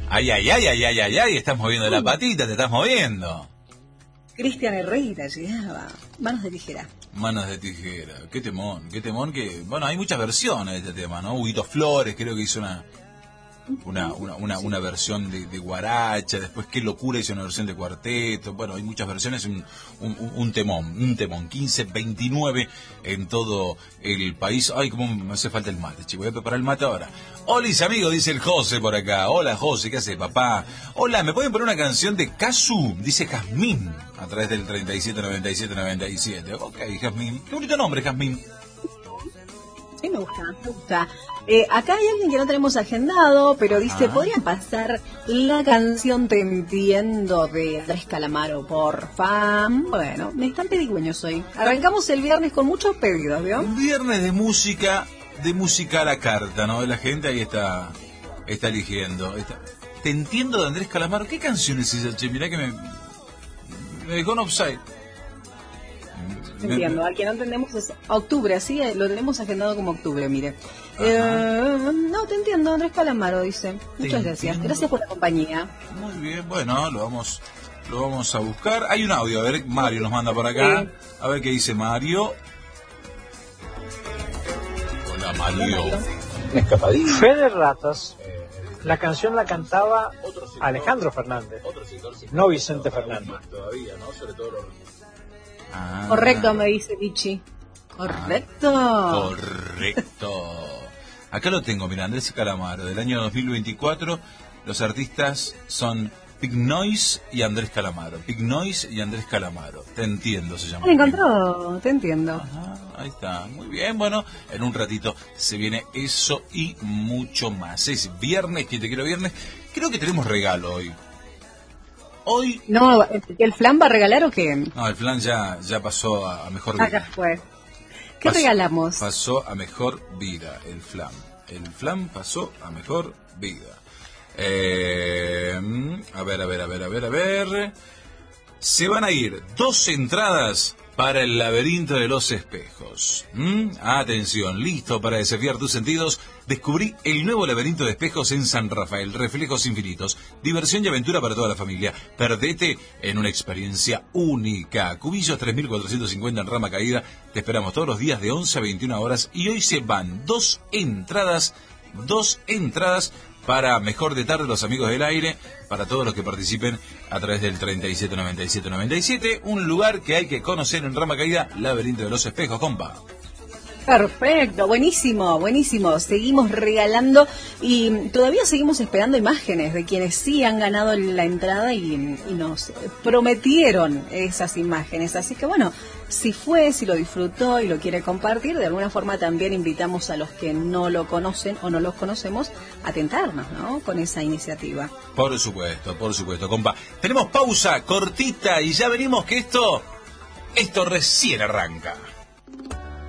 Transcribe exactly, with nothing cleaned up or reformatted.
Ay, ay, ay, ay, ay, ay, ay, estás moviendo la patita, te estás moviendo. Cristian Herrera llegaba. Manos de tijera. Manos de tijera. Qué temón, qué temón que... Bueno, hay muchas versiones de este tema, ¿no? Huguito Flores creo que hizo una... Una, una, una, una versión de, de guaracha, después Qué Locura hizo una versión de cuarteto, bueno, hay muchas versiones, un, un, un temón, un temón, quince veintinueve en todo el país. Ay, cómo me hace falta el mate, chico, voy a preparar el mate ahora. Olis, amigo, dice el José por acá. Hola, José, ¿qué hace, papá? Hola, ¿me pueden poner una canción de Casu? Dice Jazmín, a través del treinta y siete noventa y siete noventa y siete. Ok, Jazmín, qué bonito nombre, Jazmín. Sí, me gusta, me gusta. Eh, acá hay alguien que no tenemos agendado, pero dice, Ajá. ¿podrían pasar la canción Te Entiendo de Andrés Calamaro, porfa? Bueno, me están pedigüeños hoy. Arrancamos el viernes con muchos pedidos, ¿vio? Un viernes de música, de música a la carta, ¿no? La gente ahí está, está eligiendo. Está... Te Entiendo de Andrés Calamaro. ¿Qué canción es esa, che? Mirá que me, me dejó en offside. Entiendo, al que no entendemos es octubre, así lo tenemos agendado como octubre, mire. Eh, no, te entiendo, Andrés Calamaro dice. Muchas gracias, entiendo. gracias por la compañía. Muy bien, bueno, lo vamos, lo vamos a buscar. Hay un audio, a ver, Mario nos manda por acá. Sí. A ver qué dice Mario. Hola, Mario. Fe de Ratas, la canción la cantaba Alejandro Fernández, no Vicente Fernández. Ah, Correcto, me dice Vichy. Correcto. Correcto. Acá lo tengo, mira, Andrés Calamaro, del año dos mil veinticuatro. Los artistas son Big Noise y Andrés Calamaro. Big Noise y Andrés Calamaro. Te Entiendo, se llama. Me encontró, te entiendo. Ajá, ahí está, muy bien. Bueno, en un ratito se viene eso y mucho más. Es viernes, que te quiero viernes. Creo que tenemos regalo hoy. Hoy... No, ¿el flan va a regalar o qué? No, el flan ya, ya pasó a, a mejor vida. Acá fue. ¿Qué Pasó- regalamos? Pasó a mejor vida el flan. El flan pasó a mejor vida. Eh, a ver, a ver, a ver, a ver, a ver. Se van a ir dos entradas para el laberinto de los espejos. ¿Mm? Atención, listo para desafiar tus sentidos. Descubrí el nuevo laberinto de espejos en San Rafael. Reflejos infinitos. Diversión y aventura para toda la familia. Perdete en una experiencia única. Cubillos tres mil cuatrocientos cincuenta en Rama Caída. Te esperamos todos los días de once a veintiuna horas. Y hoy se van dos entradas. Dos entradas para Mejor de Tarde, los amigos del aire, para todos los que participen a través del treinta y siete noventa y siete noventa y siete, un lugar que hay que conocer en Rama Caída, Laberinto de los Espejos, compa. Perfecto, buenísimo, buenísimo. Seguimos regalando y todavía seguimos esperando imágenes de quienes sí han ganado la entrada y, y nos prometieron esas imágenes. Así que bueno, si fue, si lo disfrutó y lo quiere compartir, de alguna forma también invitamos a los que no lo conocen o no los conocemos a tentarnos, ¿no? Con esa iniciativa. Por supuesto, por supuesto, compa. Tenemos pausa cortita y ya venimos que esto, esto recién arranca.